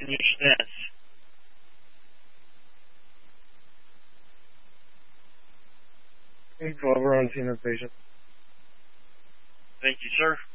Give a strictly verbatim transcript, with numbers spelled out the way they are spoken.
Anthony Smith. twelve, we're on scene of patient. Thank you, sir.